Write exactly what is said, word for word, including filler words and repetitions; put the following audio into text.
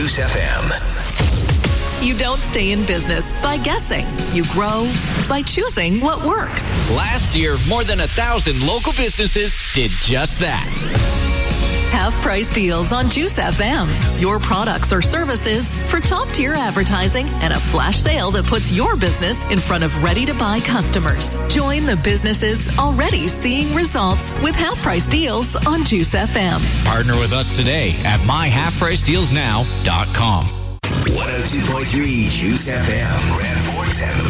Juice F M. You don't stay in business by guessing. You grow by choosing what works. Last year, more than a thousand local businesses did just that. Half-price deals on Juice F M. Your products or services for top-tier advertising and a flash sale that puts your business in front of ready-to-buy customers. Join the businesses already seeing results with half-price deals on Juice F M. Partner with us today at my half price deals now dot com. one oh two point three Juice F M, Grand Forks and